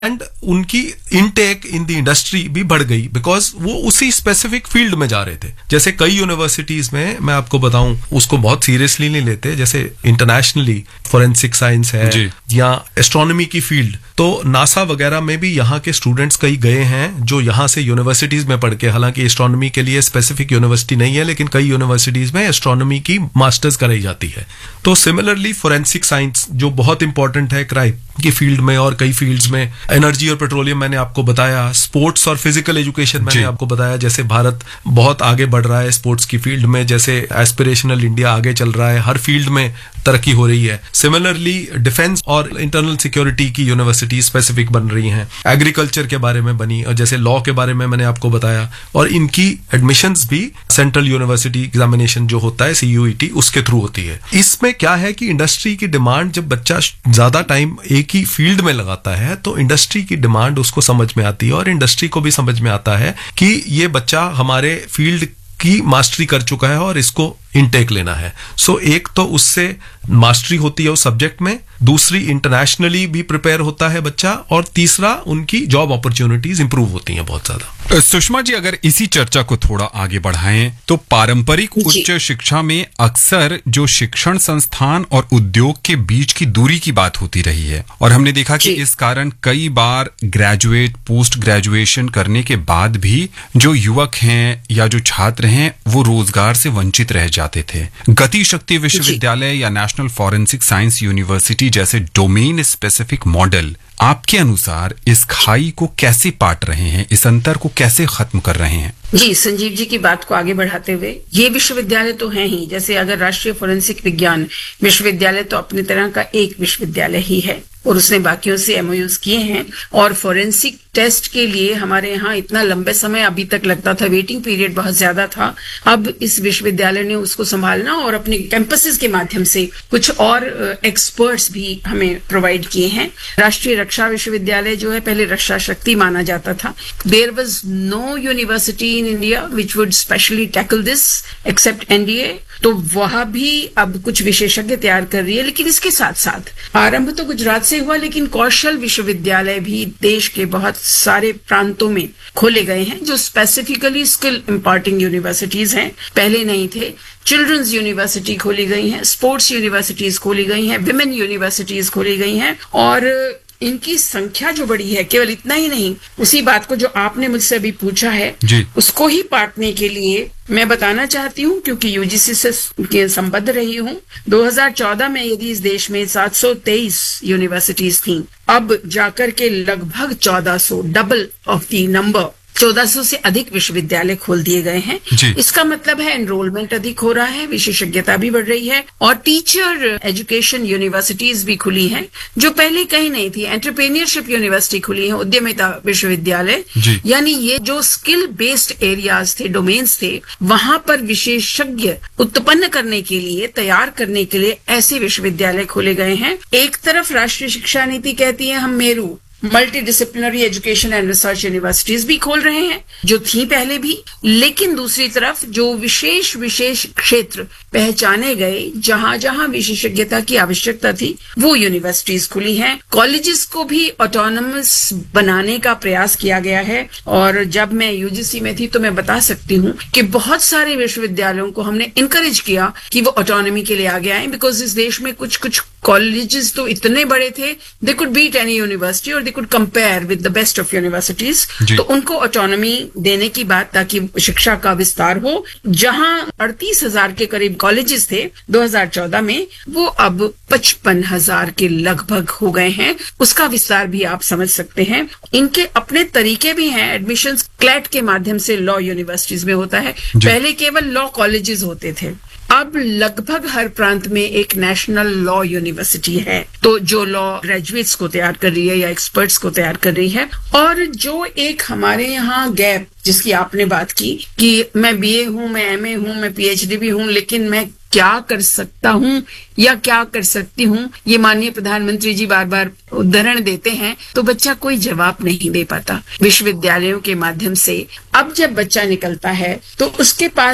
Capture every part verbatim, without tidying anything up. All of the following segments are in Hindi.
एंड उनकी इनटेक इन द इंडस्ट्री भी बढ़ गई बिकॉज वो उसी स्पेसिफिक फील्ड में जा रहे थे। जैसे कई यूनिवर्सिटीज में मैं आपको बताऊं उसको बहुत सीरियसली नहीं लेते, जैसे इंटरनेशनली फॉरेंसिक साइंस है या एस्ट्रोनॉमी की फील्ड, तो नासा वगैरह में भी यहाँ के स्टूडेंट्स कई गए हैं जो यहाँ से यूनिवर्सिटीज में पढ़ के, हालांकि एस्ट्रोनॉमी के लिए स्पेसिफिक यूनिवर्सिटी नहीं है लेकिन कई यूनिवर्सिटीज में एस्ट्रोनॉमी की मास्टर्स कराई जाती है। तो सिमिलरली फॉरेंसिक साइंस जो बहुत इंपॉर्टेंट है क्राइम की फील्ड में और कई फील्ड्स में, एनर्जी और पेट्रोलियम मैंने आपको बताया, स्पोर्ट्स और फिजिकल एजुकेशन मैंने आपको बताया, जैसे भारत बहुत आगे बढ़ रहा है स्पोर्ट्स की फील्ड में, जैसे एस्पिरेशनल इंडिया आगे चल रहा है, हर फील्ड में तरक्की हो रही है। सिमिलरली डिफेंस और इंटरनल सिक्योरिटी की यूनिवर्सिटी स्पेसिफिक बन रही हैं, एग्रीकल्चर के बारे में बनी, और जैसे लॉ के बारे में मैंने आपको बताया, और इनकी एडमिशंस भी सेंट्रल यूनिवर्सिटी एग्जामिनेशन जो होता है सी यू ई टी उसके थ्रू होती है। इसमें क्या है कि इंडस्ट्री की डिमांड, जब बच्चा ज्यादा टाइम एक ही फील्ड में लगाता है तो इंडस्ट्री की डिमांड उसको समझ में आती है और इंडस्ट्री को भी समझ में आता है कि ये बच्चा हमारे फील्ड की मास्टरी कर चुका है और इसको इनटेक लेना है। सो so, एक तो उससे मास्टरी होती है उस सब्जेक्ट में, दूसरी इंटरनेशनली भी प्रिपेयर होता है बच्चा, और तीसरा उनकी जॉब अपॉर्चुनिटीज इंप्रूव होती हैं बहुत ज्यादा। सुषमा जी, अगर इसी चर्चा को थोड़ा आगे बढ़ाएं तो पारंपरिक उच्च शिक्षा में अक्सर जो शिक्षण संस्थान और उद्योग के बीच की दूरी की बात होती रही है, और हमने देखा कि इस कारण कई बार ग्रेजुएट पोस्ट ग्रेजुएशन करने के बाद भी जो युवक हैं या जो छात्र हैं वो रोजगार से वंचित रह जाते थे। गति शक्ति विश्वविद्यालय या नेशनल फॉरेंसिक साइंस यूनिवर्सिटी जैसे डोमेन स्पेसिफिक मॉडल आपके अनुसार इस खाई को कैसे पाट रहे हैं, इस अंतर को कैसे खत्म कर रहे हैं? जी, संजीव जी की बात को आगे बढ़ाते हुए, ये विश्वविद्यालय तो हैं ही, जैसे अगर राष्ट्रीय फोरेंसिक विज्ञान विश्वविद्यालय तो अपनी तरह का एक विश्वविद्यालय ही है और उसने बाकियों से एम ओ यूज़ किए हैं, और फोरेंसिक टेस्ट के लिए हमारे यहाँ इतना लंबे समय अभी तक लगता था, वेटिंग पीरियड बहुत ज्यादा था। अब इस विश्वविद्यालय ने उसको संभालना और अपने कैंपसेस के माध्यम से कुछ और एक्सपर्ट्स भी हमें प्रोवाइड किए हैं। राष्ट्रीय रक्षा विश्वविद्यालय जो है पहले रक्षा शक्ति माना जाता था। There was no university in India which would specially tackle this accept N D A, तो वह भी अब कुछ विशेषज्ञ तैयार कर रही है। लेकिन इसके साथ साथ आरंभ तो गुजरात से हुआ, लेकिन कौशल विश्वविद्यालय भी देश के बहुत सारे प्रांतों में खोले गए हैं जो स्पेसिफिकली स्किल इम्पार्टिंग यूनिवर्सिटीज हैं, पहले नहीं थे। चिल्ड्रंस यूनिवर्सिटी खोली गई हैं, स्पोर्ट्स यूनिवर्सिटीज खोली गई हैं, विमेन यूनिवर्सिटीज खोली गई हैं, और इनकी संख्या जो बड़ी है, केवल इतना ही नहीं, उसी बात को जो आपने मुझसे अभी पूछा है उसको ही पाटने के लिए मैं बताना चाहती हूँ, क्योंकि यू जी सी से संबद्ध रही हूँ। दो हज़ार चौदह में यदि इस देश में सात सौ तेईस यूनिवर्सिटीज थीं, अब जाकर के लगभग चौदह सौ, डबल ऑफ दी नंबर, चौदह सौ से अधिक विश्वविद्यालय खोल दिए गए हैं। इसका मतलब है एनरोलमेंट अधिक हो रहा है, विशेषज्ञता भी बढ़ रही है, और टीचर एजुकेशन यूनिवर्सिटीज भी खुली हैं जो पहले कहीं नहीं थी। एंटरप्रेन्योरशिप यूनिवर्सिटी खुली है, उद्यमिता विश्वविद्यालय, यानी ये जो स्किल बेस्ड एरियाज थे, डोमेन्स थे, वहां पर विशेषज्ञ उत्पन्न करने के लिए, तैयार करने के लिए ऐसे विश्वविद्यालय खोले गए हैं। एक तरफ राष्ट्रीय शिक्षा नीति कहती है हम Meru multi disciplinary education and research universities भी खोल रहे हैं जो थी पहले भी, लेकिन दूसरी तरफ जो विशेष विशेष क्षेत्र पहचाने गए जहां जहां विशेषज्ञता की आवश्यकता थी वो यूनिवर्सिटीज खुली हैं। कॉलेजेस को भी ऑटोनमस बनाने का प्रयास किया गया है, और जब मैं यू जी सी में थी तो मैं बता सकती हूँ कि बहुत सारे विश्वविद्यालयों को हमने इनकरेज किया कि वो ऑटोनॉमी के लिए आगे आए, बिकॉज इस देश में कुछ कुछ कॉलेजेस तो इतने बड़े थे, they could beat any university और they could compare with the best of universities, तो उनको ऑटोनॉमी देने की बात ताकि शिक्षा का विस्तार हो। जहां अड़तीस हजार के करीब कॉलेजेस थे दो हज़ार चौदह में, वो अब पचपन हजार के लगभग हो गए हैं। उसका विस्तार भी आप समझ सकते हैं। इनके अपने तरीके भी हैं। एडमिशन क्लैट के माध्यम से लॉ यूनिवर्सिटीज में होता है, पहले केवल लॉ कॉलेजेस होते थे, अब लगभग हर प्रांत में एक नेशनल लॉ यूनिवर्सिटी है, तो जो लॉ ग्रेजुएट्स को तैयार कर रही है या एक्सपर्ट्स को तैयार कर रही है। और जो एक हमारे यहाँ गैप जिसकी आपने बात की कि मैं बी ए हूँ, मैं एम ए हूँ, मैं पी एच डी भी हूँ, लेकिन मैं क्या कर सकता हूँ या क्या कर सकती हूँ, ये माननीय प्रधानमंत्री जी बार बार उदाहरण देते हैं, तो बच्चा कोई जवाब नहीं दे पाता। विश्वविद्यालयों के माध्यम से अब जब बच्चा निकलता है तो उसके पास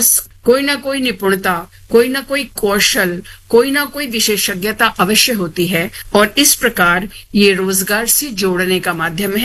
कोई ना कोई निपुणता, कोई ना कोई कौशल, कोई ना कोई विशेषज्ञता अवश्य होती है और इस प्रकार ये रोजगार से जोड़ने का माध्यम है।